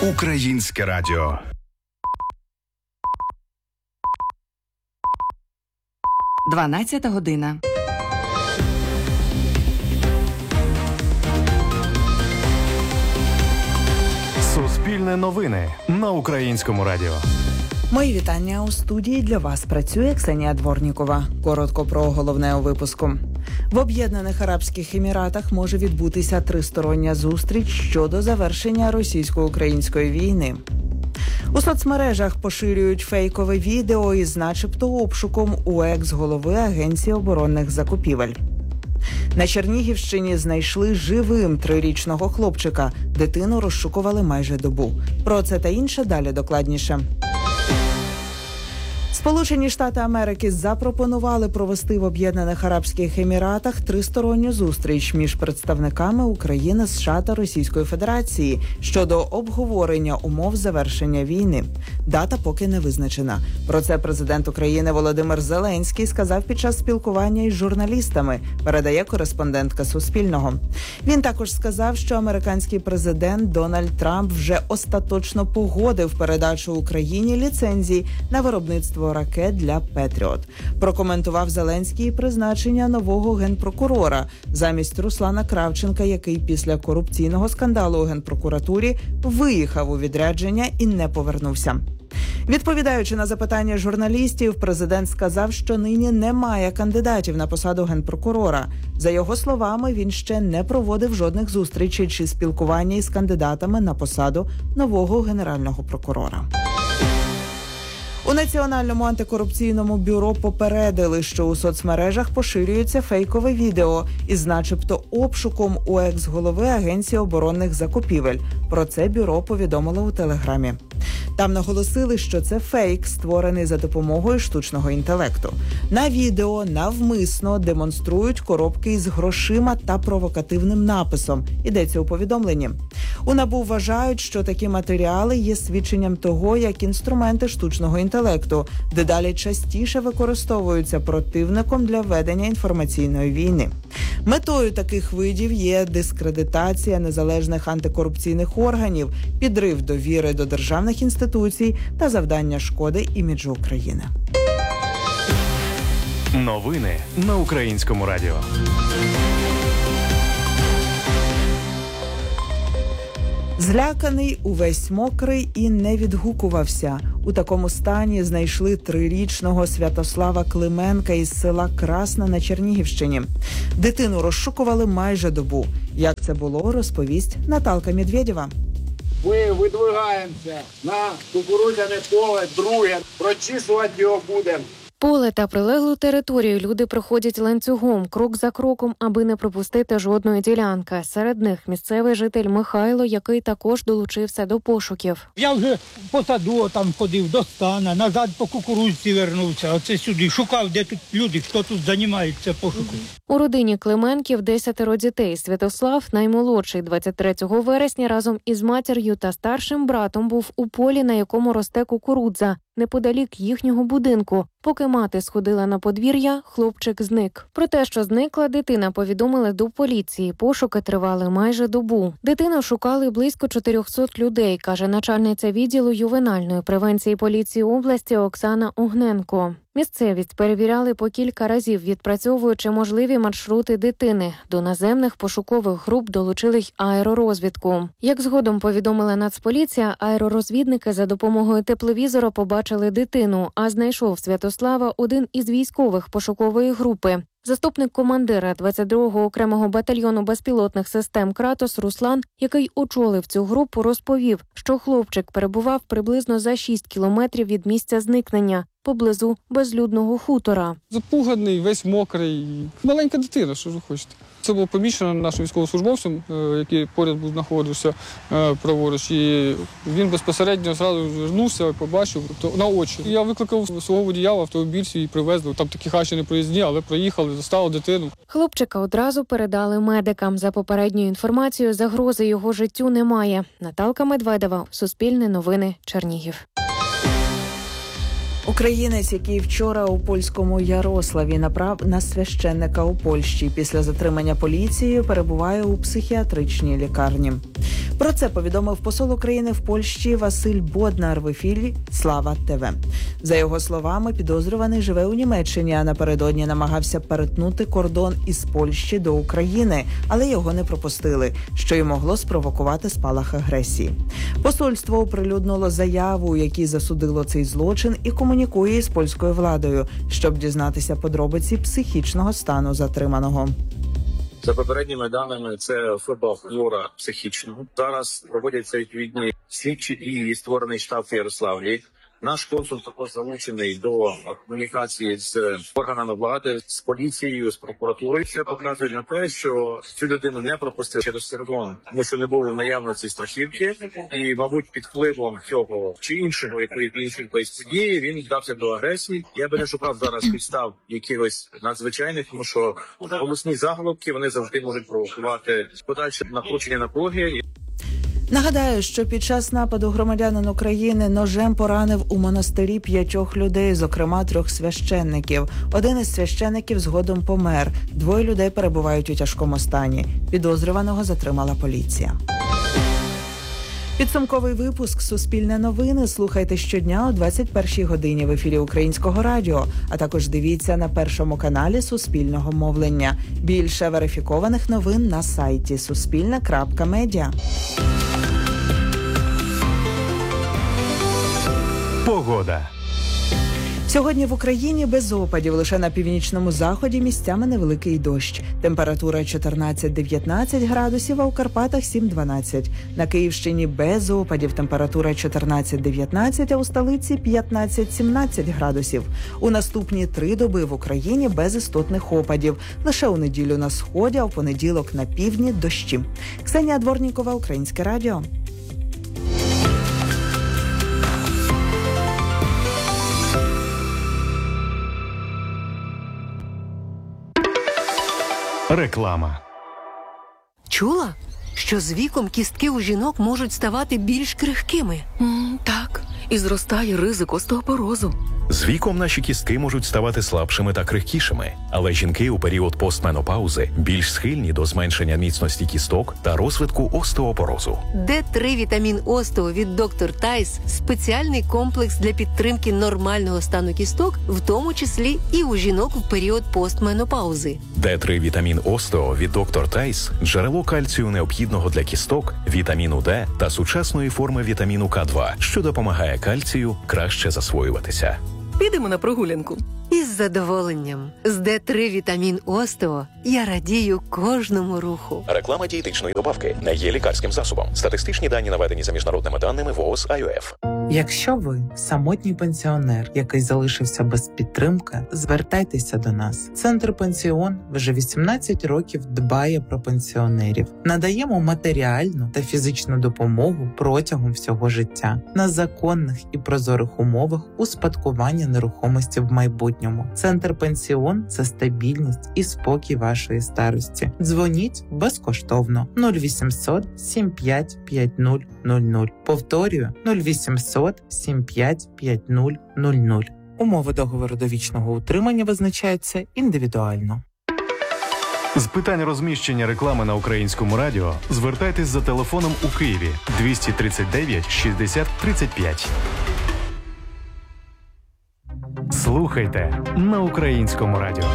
Українське радіо. Дванадцята година. Суспільне новини на Українському радіо. Мої вітання. У студії для вас працює Ксенія Дворнікова. Коротко про головне у випуску. В Об'єднаних Арабських Еміратах може відбутися тристороння зустріч щодо завершення російсько-української війни. У соцмережах поширюють фейкове відео із начебто обшуком у екс-голови Агенції оборонних закупівель. На Чернігівщині знайшли живим 3-річного хлопчика. Дитину розшукували майже добу. Про це та інше далі докладніше. Сполучені Штати Америки запропонували провести в Об'єднаних Арабських Еміратах тристоронню зустріч між представниками України, США та Російської Федерації щодо обговорення умов завершення війни. Дата поки не визначена. Про це президент України Володимир Зеленський сказав під час спілкування із журналістами, передає кореспондентка Суспільного. Він також сказав, що американський президент Дональд Трамп вже остаточно погодив передачу Україні ліцензій на виробництво ракет для Петріот. Прокоментував Зеленський призначення нового генпрокурора замість Руслана Кравченка, який після корупційного скандалу у Генпрокуратурі виїхав у відрядження і не повернувся. Відповідаючи на запитання журналістів, президент сказав, що нині немає кандидатів на посаду генпрокурора. За його словами, він ще не проводив жодних зустрічей чи спілкування із кандидатами на посаду нового генерального прокурора. У Національному антикорупційному бюро попередили, що у соцмережах поширюється фейкове відео із начебто обшуком у екс-голови Агенції оборонних закупівель. Про це бюро повідомило у Телеграмі. Там наголосили, що це фейк, створений за допомогою штучного інтелекту. На відео навмисно демонструють коробки із грошима та провокативним написом. Йдеться у повідомленні. У НАБУ вважають, що такі матеріали є свідченням того, як інструменти штучного інтелекту дедалі частіше використовуються противником для ведення інформаційної війни. Метою таких видів є дискредитація незалежних антикорупційних органів, підрив довіри до державних інституцій та завдання шкоди іміджу України. Новини на Українському радіо. Зляканий, увесь мокрий і не відгукувався. У такому стані знайшли 3-річного Святослава Клименка із села Красна на Чернігівщині. Дитину розшукували майже добу. Як це було, розповість Наталка Медведєва. Ми видвигаємося на кукурудзяне поле, друге, прочісувати його будемо. Поле та прилеглу територію люди проходять ланцюгом, крок за кроком, аби не пропустити жодної ділянки. Серед них місцевий житель Михайло, який також долучився до пошуків. Я вже по саду там ходив до стана, назад по кукурудзі вернувся, оце сюди. Шукав, де тут люди, хто тут займається пошуком. У родині Клименків 10 дітей. Святослав, наймолодший, 23 вересня, разом із матір'ю та старшим братом був у полі, на якому росте кукурудза, неподалік їхнього будинку. Поки мати сходила на подвір'я, хлопчик зник. Про те, що зникла дитина, повідомили до поліції. Пошуки тривали майже добу. Дитину шукали близько 400 людей, каже начальниця відділу ювенальної превенції поліції області Оксана Огненко. Місцевість перевіряли по кілька разів, відпрацьовуючи можливі маршрути дитини. До наземних пошукових груп долучили й аеророзвідку. Як згодом повідомила Нацполіція, аеророзвідники за допомогою тепловізора побачили дитину, а знайшов Святослава один із військових пошукової групи. Заступник командира 22-го окремого батальйону безпілотних систем «Кратос» Руслан, який очолив цю групу, розповів, що хлопчик перебував приблизно за 6 кілометрів від місця зникнення, поблизу безлюдного хутора. Запуганий, весь мокрий. Маленька дитина, що ж ви хочете. Це було помічено нашим військовослужбовцем, який поряд був знаходився праворуч. І він безпосередньо одразу звернувся і побачив на очі. Я викликав свого водія в автомобіль і привезли. Там такі хащі не проїзні, але проїхали, застали дитину. Хлопчика одразу передали медикам. За попередньою інформацією, загрози його життю немає. Наталка Медведєва, Суспільне новини, Чернігів. Українець, який вчора у польському Ярославі напав на священника у Польщі, після затримання поліцією перебуває у психіатричній лікарні. Про це повідомив посол України в Польщі Василь Боднар в ефірі «Слава ТВ». За його словами, підозрюваний живе у Німеччині, а напередодні намагався перетнути кордон із Польщі до України, але його не пропустили, що й могло спровокувати спалах агресії. Посольство оприлюднило заяву, у якій засудило цей злочин і комунікує з польською владою, щоб дізнатися подробиці психічного стану затриманого. За попередніми даними, це особа хвора психічно. Зараз проводяться відповідні слідчі дії, створений штаб в Ярославлі. Наш консул також залучений до комунікації з органами влади, з поліцією, з прокуратурою. Це показує на те, що цю людину не пропустили через кордон, тому що не було в наявності страхівки. І, мабуть, під впливом цього чи іншого іншої події він вдався до агресії. Я би не шукав зараз підстав якихось надзвичайних, тому що голосні заголовки вони завжди можуть провокувати подальше накручення напруги. Нагадаю, що під час нападу громадянин України ножем поранив у монастирі 5 людей, зокрема 3 священників. Один із священників згодом помер. 2 людей перебувають у тяжкому стані. Підозрюваного затримала поліція. Підсумковий випуск «Суспільне новини» слухайте щодня о 21-й годині в ефірі Українського радіо, а також дивіться на першому каналі Суспільного мовлення. Більше верифікованих новин на сайті suspilne.media. Погода. Сьогодні в Україні без опадів, лише на північному заході місцями невеликий дощ. Температура 14-19 градусів, а у Карпатах 7-12. На Київщині без опадів, температура 14-19, а у столиці 15-17 градусів. У наступні 3 доби в Україні без істотних опадів. Лише у неділю на сході, а в понеділок на півдні дощі. Ксенія Дворнікова, Українське радіо. Реклама. Чула, що з віком кістки у жінок можуть ставати більш крихкими? Так, і зростає ризик остеопорозу. З віком наші кістки можуть ставати слабшими та крихкішими, але жінки у період постменопаузи більш схильні до зменшення міцності кісток та розвитку остеопорозу. Д3 вітамін Остео від доктор Тайс – спеціальний комплекс для підтримки нормального стану кісток, в тому числі і у жінок в період постменопаузи. Д3 вітамін Остео від доктор Тайс – джерело кальцію необхідного для кісток, вітаміну Д та сучасної форми вітаміну К2, що допомагає кальцію краще засвоюватися. Підемо на прогулянку. Із задоволенням. З Д3 вітамін Остео я радію кожному руху. Реклама дієтичної добавки не є лікарським засобом. Статистичні дані наведені за міжнародними даними ВООЗ АЮФ. Якщо ви самотній пенсіонер, який залишився без підтримки, звертайтеся до нас. Центр «Пенсіон» вже 18 років дбає про пенсіонерів. Надаємо матеріальну та фізичну допомогу протягом всього життя на законних і прозорих умовах успадкування нерухомості в майбутньому. Центр «Пенсіон» – це стабільність і спокій вашої старості. Дзвоніть безкоштовно 0800 75 5000. Повторюю 0800 75 5000. Умови договору довічного утримання визначаються індивідуально. З питань розміщення реклами на Українському радіо звертайтесь за телефоном у Києві 239 60 35. Слухайте на Українському радіо.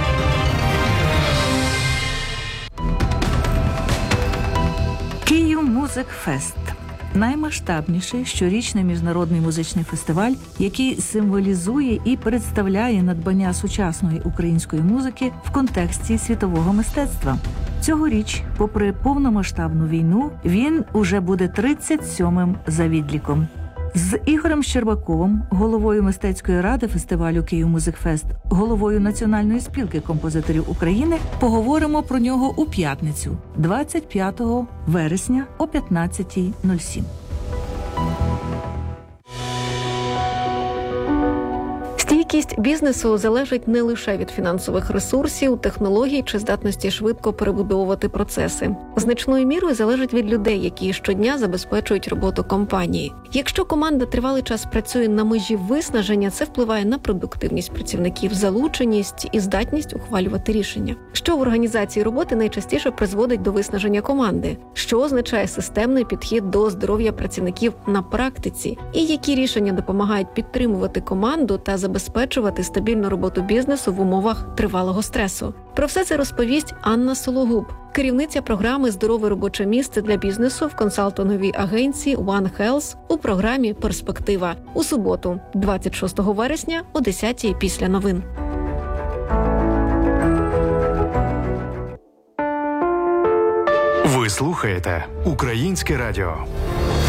Київ Музик Фест – наймасштабніший щорічний міжнародний музичний фестиваль, який символізує і представляє надбання сучасної української музики в контексті світового мистецтва. Цьогоріч, попри повномасштабну війну, він уже буде 37-м за відліком. З Ігорем Щербаковим, головою мистецької ради фестивалю «Київ Музик Фест», головою Національної спілки композиторів України, поговоримо про нього у п'ятницю, 25 вересня о 15:07. Стійкість бізнесу залежить не лише від фінансових ресурсів, технологій чи здатності швидко перебудовувати процеси. Значною мірою залежить від людей, які щодня забезпечують роботу компанії. Якщо команда тривалий час працює на межі виснаження, це впливає на продуктивність працівників, залученість і здатність ухвалювати рішення. Що в організації роботи найчастіше призводить до виснаження команди? Що означає системний підхід до здоров'я працівників на практиці? І які рішення допомагають підтримувати команду та забезпечувати стабільну роботу бізнесу в умовах тривалого стресу? Про все це розповість Анна Сологуб, керівниця програми «Здорове робоче місце для бізнесу» в консалтинговій агенції One Health у програмі «Перспектива» у суботу, 26 вересня о 10-й після новин. Ви слухаєте Українське радіо.